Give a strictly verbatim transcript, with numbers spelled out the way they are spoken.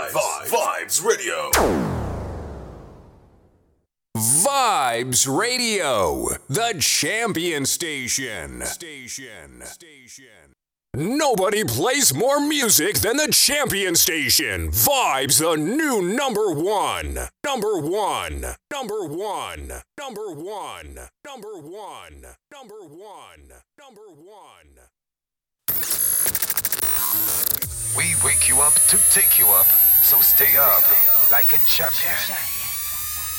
Vibes, Vibes Radio. Vibes Radio, the champion station. Station. Station. Nobody plays more music than the champion station. Vibes, the new number one. Number one. Number one. Number one. Number one. Number one. Number one. We wake you up to take you up. So stay up like a champion.